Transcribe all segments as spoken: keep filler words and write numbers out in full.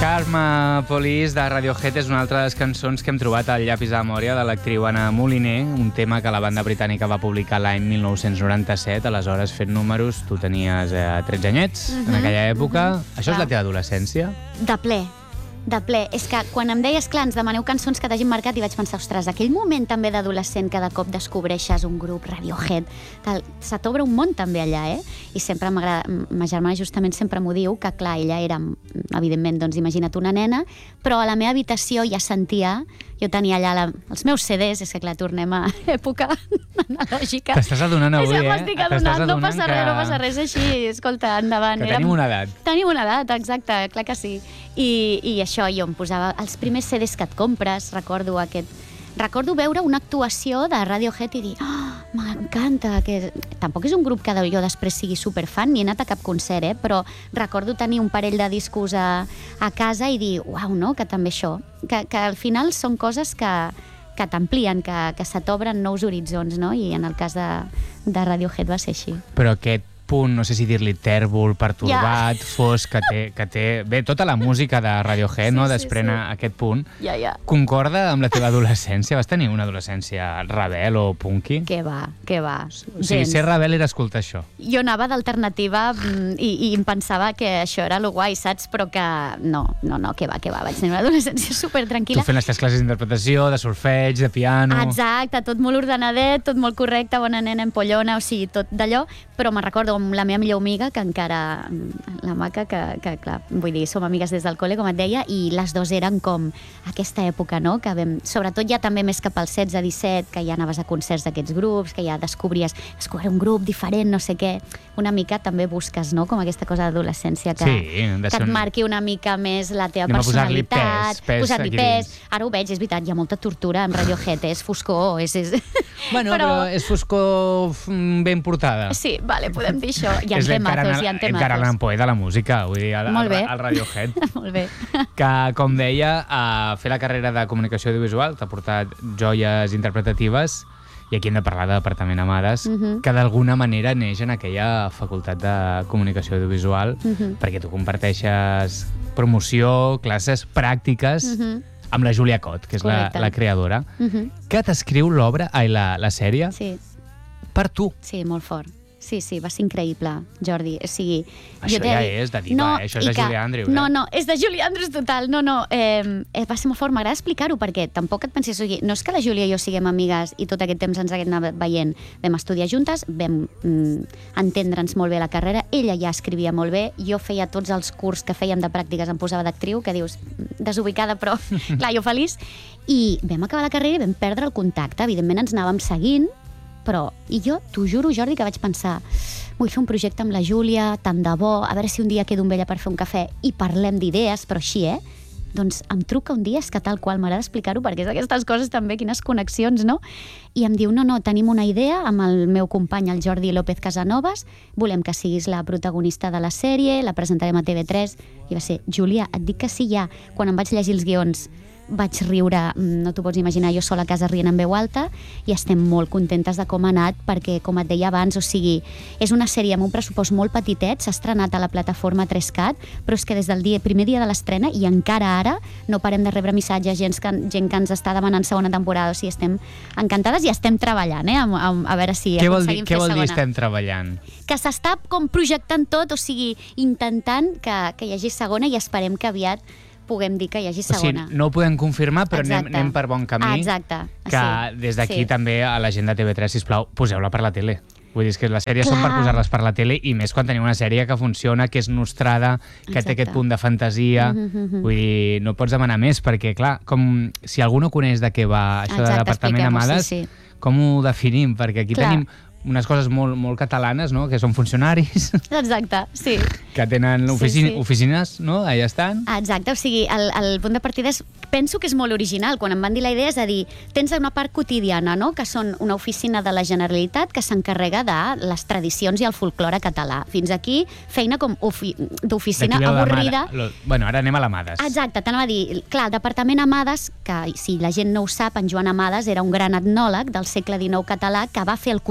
Karma Police de Radiohead és una altra de les cançons que hem trobat al llapis de memòria de l'actriu Anna Moliner, un tema que la banda britànica va publicar l'any mil nou-cents noranta-set, aleshores fent números, tu tenies eh, tretze anyets uh -huh, en aquella època. Uh -huh. Això és la teva adolescència? De ple. De ple. És que quan em deies, clar, ens demaneu cançons que t'hagin marcat i vaig pensar, ostres, aquell moment també d'adolescent que de cop descobreixes un grup, Radiohead, que se t'obre un món també allà, eh? I sempre m'agrada, ma germana justament sempre m'ho diu, que clar, ella era, evidentment, doncs imagina't una nena, però a la meva habitació ja sentia, jo tenia allà la, els meus C Ds, és que clar, tornem a època analògica. T'estàs adonant avui, ja eh? M'estic adonant, no passa res, no passa res així, escolta, endavant. Que tenim una edat. Tenim una edat, exacte, clar que sí. I, i això, jo em posava els primers C Ds que et compres, recordo aquest... Recordo veure una actuació de Radiohead i dir, oh, m'encanta, que... Tampoc és un grup que jo després sigui superfan, ni he anat a cap concert, eh? Però recordo tenir un parell de discos a, a casa i dir, uau, no?, que també això, que, que al final són coses que, que t'amplien, que, que se t'obren nous horitzons, no? I en el cas de, de Radiohead va ser així. Però aquest punt, no sé si dir-li tèrbol, pertorbat, yeah. fosc, que té, que té... Bé, tota la música de Radiohead, sí, no?, desprèn sí, sí. aquest punt. Yeah, yeah. Concorda amb la teva adolescència? Vas tenir una adolescència rebel o punky? Que va, que va. O sigui, ser rebel era escoltar això. Jo anava d'alternativa i, i em pensava que això era lo guai, saps? Però que no, no, no, que va, que va. Vaig tenir una adolescència super tranquil·la. Tu fent les teves classes d'interpretació, de solfeig, de piano... Exacte, tot molt ordenadet, tot molt correcte, bona nena, empollona, o sigui, tot d'allò, però me'n recordo amb la meva millor amiga, que encara, la Maca, que, que clar, vull dir, som amigues des del col·le, com et deia, i les dues eren com aquesta època, no?, que vam, sobretot ja també més cap als setze disset, que ja anaves a concerts d'aquests grups, que ja descobries, descobrir un grup diferent, no sé què, una mica també busques, no?, com aquesta cosa d'adolescència, que, sí, que et marqui una mica més la teva Anem personalitat, posar-li pes, pes posar-li pes. Ara ho veig, és veritat, hi ha molta tortura amb Radiohead, és foscor, és... és... Bueno, però... però és foscor ben portada. Sí, vale, podem dir això. Hi ha temazos, hi ha temazos. Encara l'ampoe de la música, vull dir, el, el, el Radiohead. Molt bé. Que, com deia, a fer la carrera de comunicació audiovisual t'ha portat joies interpretatives, i aquí hem de parlar de Departament Amades, uh -huh. que d'alguna manera neix en aquella facultat de comunicació audiovisual, uh -huh. perquè tu comparteixes promoció, classes pràctiques, uh -huh. amb la Júlia Cot, que és la, la creadora, uh -huh. que t'escriu l'obra, ai, la, la sèrie, sí. per tu. Sí, molt fort. Sí, sí, va ser increïble, Jordi. O sigui, això ja és de diva, no, eh? Això és de que... Julie Andrews. Eh? No, no, és de Julie Andrews total. No, no, eh, va ser molt fort. M'agrada explicar-ho perquè tampoc et pensis... O sigui, no és que la Júlia i jo siguem amigues i tot aquest temps ens haguem anat veient. Vam estudiar juntes, vam mm, entendre'ns molt bé la carrera. Ella ja escrivia molt bé. Jo feia tots els curs que fèiem de pràctiques, em posava d'actriu, que dius, desubicada, però clar, jo feliç. I vam acabar la carrera i vam perdre el contacte. Evidentment ens anàvem seguint, però, i jo t'ho juro, Jordi, que vaig pensar, vull fer un projecte amb la Júlia, tant de bo, a veure si un dia quedo amb ella per fer un cafè i parlem d'idees, però així, eh? Doncs em truca un dia, és que tal qual, m'agrada explicar-ho, perquè és d'aquestes coses també, quines connexions, no? I em diu, no, no, tenim una idea amb el meu company, el Jordi López Casanovas, volem que siguis la protagonista de la sèrie, la presentarem a T V tres, i va ser, Júlia, et dic que sí ja. Quan em vaig llegir els guions, vaig riure, no t'ho pots imaginar, jo sola a casa rient en veu alta, i estem molt contentes de com ha anat, perquè, com et deia abans, o sigui, és una sèrie amb un pressupost molt petitet, s'ha estrenat a la plataforma tres cat, però és que des del dia, primer dia de l'estrena, i encara ara, no parem de rebre missatges, gent que, gent que ens està demanant segona temporada, o sigui, estem encantades i estem treballant, eh, a, a, a veure si què aconseguim dir, fer segona. Què vol dir estem treballant? Que s'està com projectant tot, o sigui, intentant que, que hi hagi segona, i esperem que aviat puguem dir que hi hagi segona. O sigui, no ho podem confirmar, però anem, anem per bon camí. Ah, exacte. Que sí, des d'aquí sí. també a la gent de T V tres, sisplau, poseu-la per la tele. Vull dir, que les sèries Clar. són per posar-les per la tele, i més quan tenim una sèrie que funciona, que és nostrada, que Exacte. té aquest punt de fantasia. Mm-hmm. Vull dir, no pots demanar més, perquè, clar, com si algú no coneix de què va això Exacte, de Departament Amades, sí, sí. com ho definim? Perquè aquí Clar. tenim unes coses molt, molt catalanes, no?, que són funcionaris. Exacte, sí. Que tenen oficina, sí, sí. oficines, no?, allà estan. Exacte, o sigui, el, el punt de partida és, penso que és molt original. Quan em van dir la idea és a dir, tens una part quotidiana, no?, que són una oficina de la Generalitat que s'encarrega de les tradicions i el folklore català. Fins aquí, feina com d'oficina avorrida. Lo, bueno, ara anem a l'Amades. Exacte, t'anava a dir, clar, el Departament Amades, que si la gent no ho sap, en Joan Amades era un gran etnòleg del segle dinou català que va fer el costumari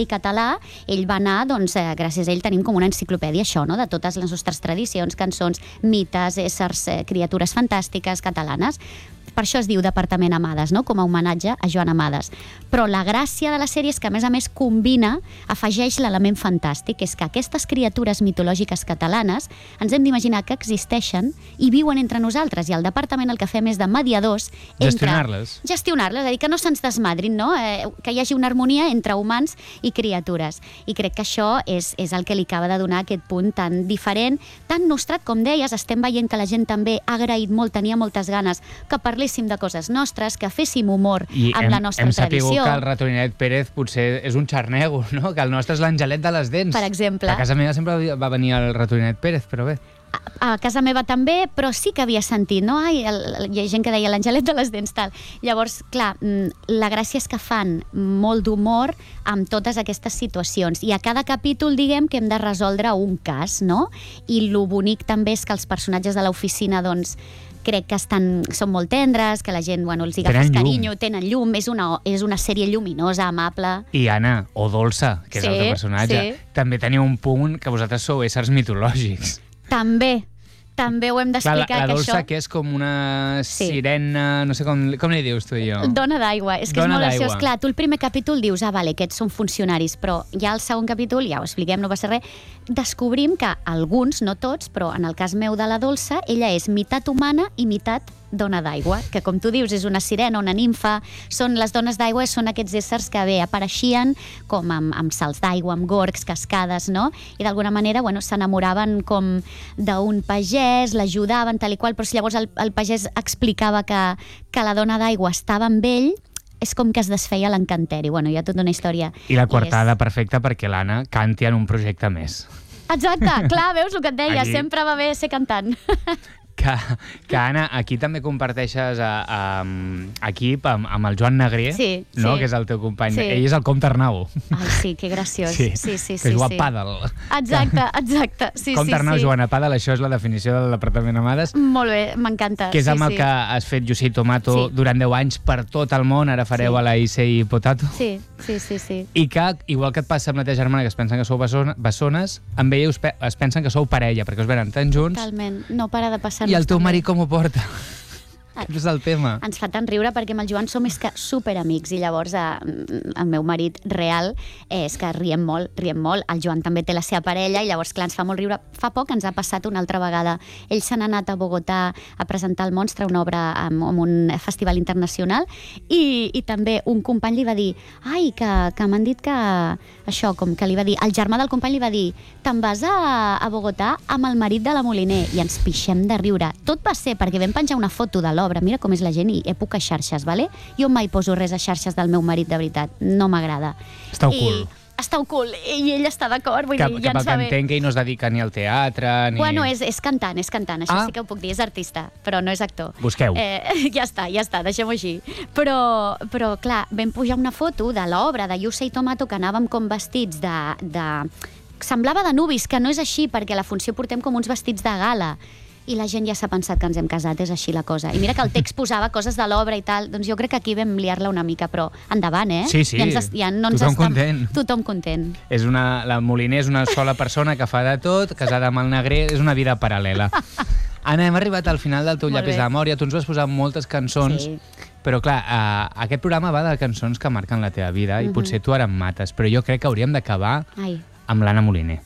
diccionari català, ell va anar, doncs, eh, gràcies a ell tenim com una enciclopèdia, això, no?, de totes les nostres tradicions, cançons, mites, éssers, eh, criatures fantàstiques catalanes. Per això es diu Departament Amades, no?, com a homenatge a Joan Amades. Però la gràcia de la sèrie és que, a més a més, combina, afegeix l'element fantàstic, és que aquestes criatures mitològiques catalanes ens hem d'imaginar que existeixen i viuen entre nosaltres, i el departament el que fem és de mediadors entre... Gestionar-les. Gestionar-les, és a dir, que no se'ns desmadrin, no?, eh, que hi hagi una harmonia entre humans i criatures. I crec que això és, és el que li acaba de donar aquest punt tan diferent, tan nostrat, com deies. Estem veient que la gent també ha agraït molt, tenia moltes ganes que parléssim de coses nostres, que féssim humor I amb hem, la nostra hem tradició. sapigut que el ratoninet Pérez potser és un xarnego, no?, que el nostre és l'Angelet de les dents. Per exemple. A casa meva sempre va venir el ratoninet Pérez, però bé. A, a casa meva també, però sí que havia sentit, no? Ai, el, el, hi ha gent que deia l'Angelet de les dents, tal. Llavors, clar, la gràcia és que fan molt d'humor amb totes aquestes situacions. I a cada capítol, diguem, que hem de resoldre un cas, no? I lo bonic també és que els personatges de l'oficina, doncs, crec que estan, són molt tendres, que la gent, bueno, els agafes carinyo, tenen llum, és una, és una sèrie lluminosa, amable. I Anna, o Dolça, que és Sí, el teu personatge, sí. també teniu un punt que vosaltres sou éssers mitològics. També, també ho hem Clar, d'explicar, la, la que Dolça, això... que és com una Sí. sirena, no sé com, com li dius tu i jo. Dona d'aigua, és que Dona és molt d'aigua. graciós. Clar, tu el primer capítol dius, ah, vale, aquests són funcionaris, però ja al segon capítol, ja ho expliquem, no passa res, descobrim que alguns, no tots, però en el cas meu de la Dolça, ella és meitat humana i meitat dona d'aigua, que com tu dius és una sirena, una nimfa, són les dones d'aigua, són aquests éssers que bé apareixien com amb, amb salts d'aigua, amb gorgs, cascades, no? I d'alguna manera, bueno, s'enamoraven com d'un pagès, l'ajudaven, tal i qual, però si llavors el, el pagès explicava que, que la dona d'aigua estava amb ell, és com que es desfeia l'encanteri. Bueno, hi ha tota una història. I la coartada és... perfecta perquè l'Anna canti en un projecte més. Exacte, clar, veus el que et deia, Aquí. sempre va bé ser cantant. Que, que Anna, aquí també comparteixes a, a, a equip amb, amb el Joan Negrer, Sí, no? sí. Que és el teu company. Sí. Ell és el comte Arnau. Ai, sí, que graciós. Sí, sí, sí. que sí, juga sí. a pàdel. Exacte, exacte. Sí, Comte sí, Arnau sí. jugant a pàdel, això és la definició del Departament Amades. Molt bé, m'encanta. Que és amb sí, el sí. que has fet Llucia i Tomato Sí. durant deu anys per tot el món, ara fareu Sí. a la I C I Potato. Sí, sí, sí, sí. I que, igual que et passa amb la teva germana, que es pensen que sou bessona- bessones, amb ella us pe es pensen que sou parella, perquè us venen tan junts. Totalment. No para de passar-nos. I el teu també. marit com ho porta? Ah. Aquest és el tema. Ens fa tant riure perquè amb el Joan som és que superamics i llavors eh, el meu marit real és que riem molt, riem molt. El Joan també té la seva parella i llavors, clar, ens fa molt riure. Fa poc ens ha passat una altra vegada. Ell se n'ha anat a Bogotà a presentar el Monstre, una obra en, en un festival internacional i, i també un company li va dir ai, que, que m'han dit que això, com que li va dir, el germà del company li va dir te'n vas a, a Bogotà amb el marit de la Moliner i ens pixem de riure. Tot va ser perquè vam penjar una foto de l'obra, mira com és la gent i època xarxes, vale? Jo mai poso res a xarxes del meu marit, de veritat, no m'agrada. Està I ocult. està ocult, i ell està d'acord, vull Que, dir, que ja pel ens que va bé. entenc que ell no es dedica ni al teatre, ni... Bueno, és, és cantant, és cantant, això Ah. sí que ho puc dir, és artista, però no és actor. Busqueu. Eh, ja està, ja està, deixem-ho així. Però, però, clar, vam pujar una foto de l'obra de Llucia i Tomato que anàvem com vestits de, de... Semblava de nubis, que no és així, perquè a la funció portem com uns vestits de gala. I la gent ja s'ha pensat que ens hem casat, és així la cosa. I mira que el text posava coses de l'obra i tal, doncs jo crec que aquí vam liar-la una mica, però endavant, eh? Sí, sí, Ja ens, ja no ens tothom estam- content. Tothom content. És una, la Moliner és una sola persona que fa de tot, casada amb el Negrer, és una vida paral·lela. Anna, hem arribat al final del teu Molt llapis bé. de memòria, tu ens vas posar moltes cançons, Sí. però clar, eh, aquest programa va de cançons que marquen la teva vida i Mhm. potser tu ara em mates, però jo crec que hauríem d'acabar Ai, amb l'Anna Moliner.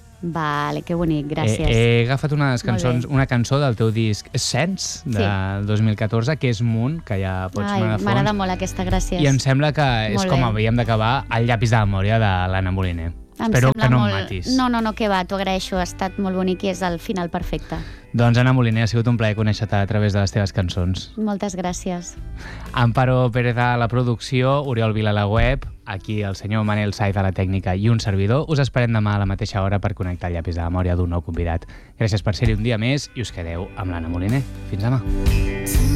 vale, que bonic, gràcies. He, he agafat unes Molt cançons, bé. una cançó del teu disc Sense, del dos mil catorze, que és Munt, que ja pots Ai, sonar de m'agrada fons. molt aquesta, gràcies. I em sembla que és Molt com bé. havíem d'acabar el llapis de memòria de l'Anna Moliner. Em Espero sembla que no molt... em matis. No, no, no, que va, t'ho agraeixo, ha estat molt bonic i és el final perfecte. Doncs Anna Moliner, ha sigut un plaer conèixer-te a través de les teves cançons. Moltes gràcies. Amparo Pérez a la producció, Oriol Vila a la web, aquí el senyor Manel Saiz a la tècnica i un servidor. Us esperem demà a la mateixa hora per connectar el llapis de memòria d'un nou convidat. Gràcies per ser-hi un dia més i us quedeu amb l'Anna Moliner. Fins demà.